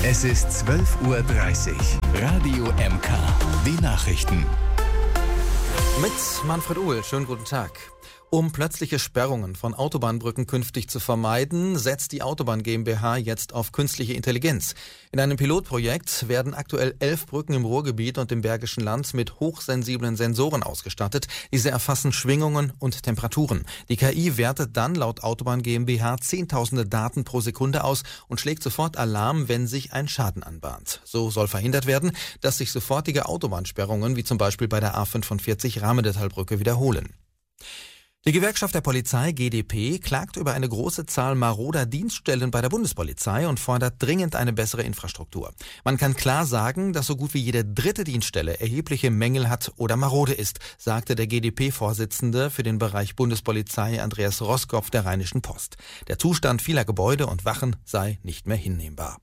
Es ist 12:30 Uhr. Radio MK. Die Nachrichten. Mit Manfred Uhl. Schönen guten Tag. Um plötzliche Sperrungen von Autobahnbrücken künftig zu vermeiden, setzt die Autobahn GmbH jetzt auf künstliche Intelligenz. In einem Pilotprojekt werden aktuell 11 Brücken im Ruhrgebiet und im Bergischen Land mit hochsensiblen Sensoren ausgestattet. Diese erfassen Schwingungen und Temperaturen. Die KI wertet dann laut Autobahn GmbH Zehntausende Daten pro Sekunde aus und schlägt sofort Alarm, wenn sich ein Schaden anbahnt. So soll verhindert werden, dass sich sofortige Autobahnsperrungen wie zum Beispiel bei der A45 Rahmendetalbrücke wiederholen. Die Gewerkschaft der Polizei GdP klagt über eine große Zahl maroder Dienststellen bei der Bundespolizei und fordert dringend eine bessere Infrastruktur. Man kann klar sagen, dass so gut wie jede dritte Dienststelle erhebliche Mängel hat oder marode ist, sagte der GdP-Vorsitzende für den Bereich Bundespolizei Andreas Roskopf der Rheinischen Post. Der Zustand vieler Gebäude und Wachen sei nicht mehr hinnehmbar.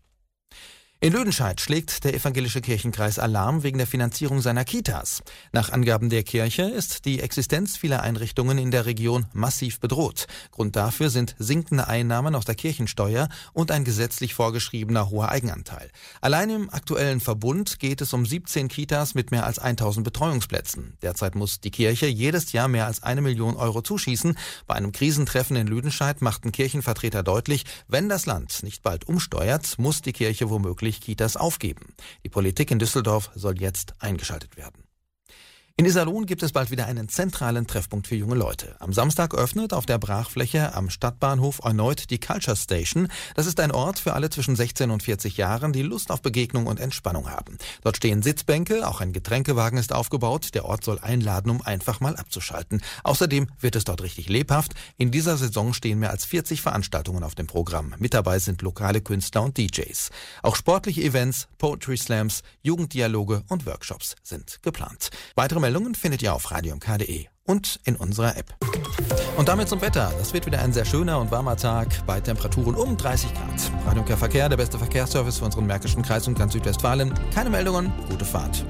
In Lüdenscheid schlägt der evangelische Kirchenkreis Alarm wegen der Finanzierung seiner Kitas. Nach Angaben der Kirche ist die Existenz vieler Einrichtungen in der Region massiv bedroht. Grund dafür sind sinkende Einnahmen aus der Kirchensteuer und ein gesetzlich vorgeschriebener hoher Eigenanteil. Allein im aktuellen Verbund geht es um 17 Kitas mit mehr als 1000 Betreuungsplätzen. Derzeit muss die Kirche jedes Jahr mehr als 1 Million Euro zuschießen. Bei einem Krisentreffen in Lüdenscheid machten Kirchenvertreter deutlich, wenn das Land nicht bald umsteuert, muss die Kirche womöglich Kitas aufgeben. Die Politik in Düsseldorf soll jetzt eingeschaltet werden. In Iserlohn gibt es bald wieder einen zentralen Treffpunkt für junge Leute. Am Samstag öffnet auf der Brachfläche am Stadtbahnhof erneut die Culture Station. Das ist ein Ort für alle zwischen 16 und 40 Jahren, die Lust auf Begegnung und Entspannung haben. Dort stehen Sitzbänke, auch ein Getränkewagen ist aufgebaut. Der Ort soll einladen, um einfach mal abzuschalten. Außerdem wird es dort richtig lebhaft. In dieser Saison stehen mehr als 40 Veranstaltungen auf dem Programm. Mit dabei sind lokale Künstler und DJs. Auch sportliche Events, Poetry Slams, Jugenddialoge und Workshops sind geplant. Weitere Meldungen findet ihr auf radiomk.de und in unserer App. Und damit zum Wetter. Das wird wieder ein sehr schöner und warmer Tag bei Temperaturen um 30 Grad. Radio MK Verkehr, der beste Verkehrsservice für unseren Märkischen Kreis und ganz Südwestfalen. Keine Meldungen, gute Fahrt.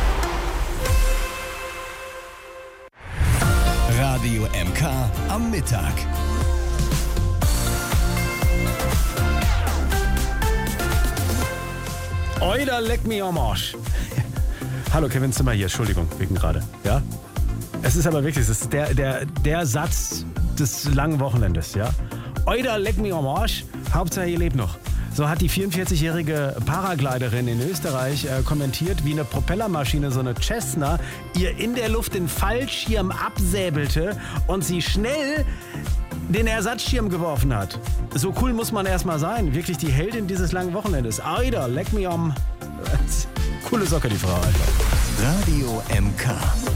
Radio MK am Mittag. Oida, leck mich am Arsch. Hallo, Kevin Zimmer hier, Entschuldigung, wegen gerade. Ja? Es ist aber wirklich, es ist der Satz des langen Wochenendes, ja? Oida, leck mich am Arsch, Hauptsache ihr lebt noch. So hat die 44-jährige Paragliderin in Österreich kommentiert, wie eine Propellermaschine, so eine Cessna, ihr in der Luft den Fallschirm absäbelte und sie schnell den Ersatzschirm geworfen hat. So cool muss man erstmal sein. Wirklich die Heldin dieses langen Wochenendes. Oida, leck mich am... Coole Socke, die Frau, Alter. Radio MK.